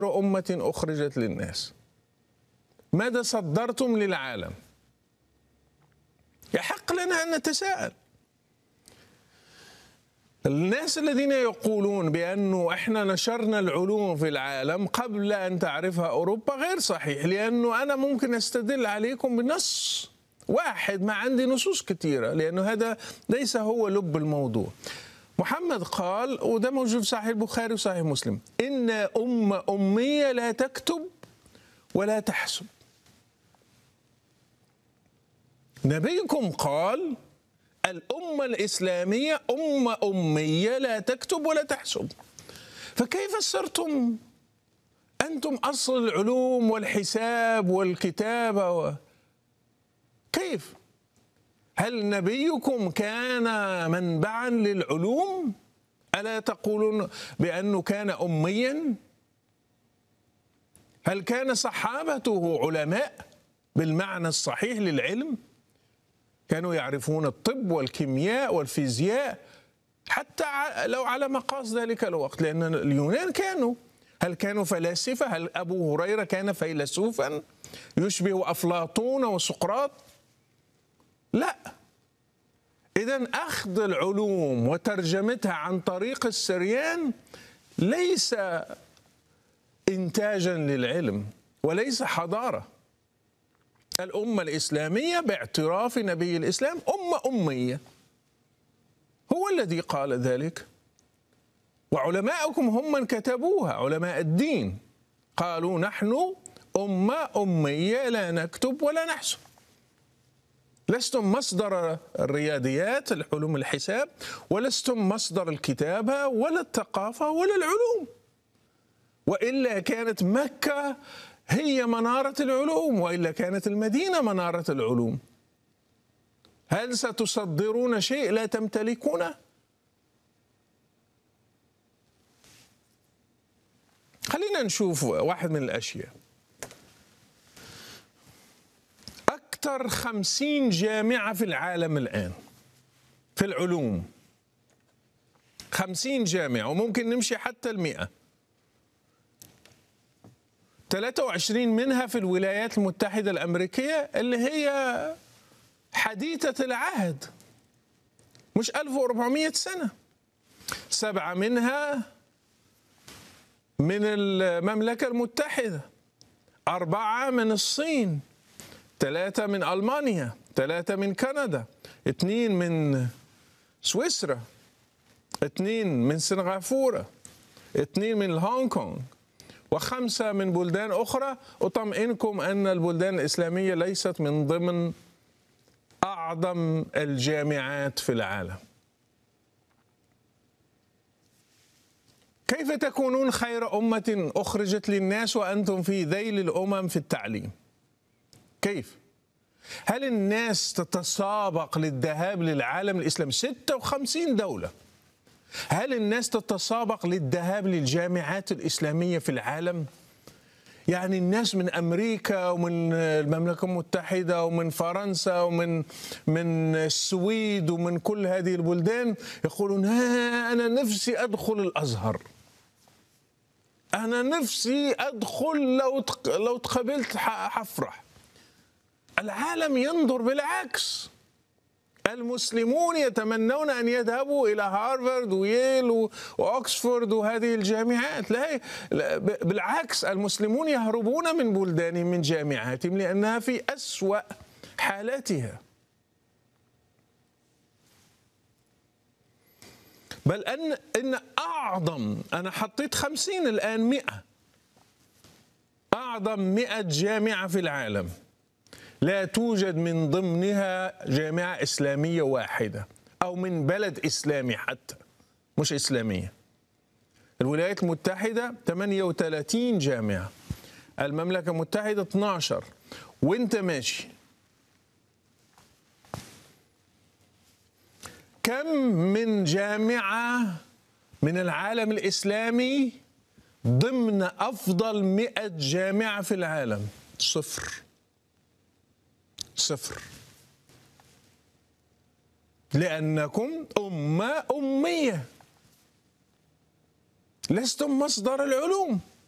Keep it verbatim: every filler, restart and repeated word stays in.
أمة أخرجت للناس. ماذا صدرتم للعالم؟ يحق لنا أن نتساءل. الناس الذين يقولون بأنه إحنا نشرنا العلوم في العالم قبل أن تعرفها أوروبا غير صحيح، لأنه أنا ممكن أستدل عليكم بنص واحد، ما عندي نصوص كثيرة، لأنه هذا ليس هو لب الموضوع. محمد قال، وده موجود في صحيح البخاري وصحيح مسلم، إن أمة أمية لا تكتب ولا تحسب. نبيكم قال الأمة الإسلامية أمة أمية لا تكتب ولا تحسب. فكيف صرتم أنتم أصل العلوم والحساب والكتابة و... كيف؟ هل نبيكم كان منبعا للعلوم؟ ألا تقولون بأنه كان أميا؟ هل كان صحابته علماء بالمعنى الصحيح للعلم؟ كانوا يعرفون الطب والكيمياء والفيزياء حتى لو على مقاس ذلك الوقت، لأن اليونان كانوا. هل كانوا فلاسفة؟ هل أبو هريرة كان فيلسوفا يشبه أفلاطون وسقراط؟ لا. إذن أخذ العلوم وترجمتها عن طريق السريان ليس إنتاجا للعلم وليس حضارة. الأمة الإسلامية باعتراف نبي الإسلام أمة أمية، هو الذي قال ذلك، وعلماءكم هم من كتبوها، علماء الدين قالوا نحن أمة أمية لا نكتب ولا نحسب. لستم مصدر الرياضيات العلوم الحساب، ولستم مصدر الكتابة ولا الثقافة ولا العلوم، وإلا كانت مكة هي منارة العلوم، وإلا كانت المدينة منارة العلوم. هل ستصدرون شيء لا تمتلكونه؟ خلينا نشوف واحد من الأشياء. أكثر خمسين جامعة في العالم الآن في العلوم، خمسين جامعة، وممكن نمشي حتى المئة. ثلاثة وعشرين منها في الولايات المتحدة الأمريكية اللي هي حديثة العهد، مش ألف وأربعمائة سنة. سبعة منها من المملكة المتحدة، أربعة من الصين، ثلاثة من ألمانيا، ثلاثة من كندا، اثنين من سويسرا، اثنين من سنغافورة، اثنين من هونغ كونغ، وخمسة من بلدان أخرى. أطمئنكم أن البلدان الإسلامية ليست من ضمن أعظم الجامعات في العالم. كيف تكونون خير أمة أخرجت للناس وأنتم في ذيل الأمم في التعليم؟ كيف؟ هل الناس تتسابق للذهاب للعالم الإسلامي؟ ستة وخمسين دولة. هل الناس تتسابق للذهاب للجامعات الإسلامية في العالم؟ يعني الناس من أمريكا ومن المملكة المتحدة ومن فرنسا ومن من السويد ومن كل هذه البلدان يقولون ها أنا نفسي أدخل الأزهر، أنا نفسي أدخل، لو لو تقبلت حفرح. العالم ينظر بالعكس. المسلمون يتمنون أن يذهبوا إلى هارفارد وييل وأكسفورد وهذه الجامعات. لا، بالعكس، المسلمون يهربون من بلدانهم من جامعاتهم لأنها في أسوأ حالاتها. بل أن إن أعظم، أنا حطيت خمسين الآن مئة، أعظم مئة جامعة في العالم لا توجد من ضمنها جامعة إسلامية واحدة أو من بلد إسلامي حتى، مش إسلامية. الولايات المتحدة ثمانية وثلاثين جامعة، المملكة المتحدة اثني عشر، وانت ماشي. كم من جامعة من العالم الإسلامي ضمن أفضل مئة جامعة في العالم؟ صفر. صفر. لأنكم أمة أمية، لستم مصدر العلوم.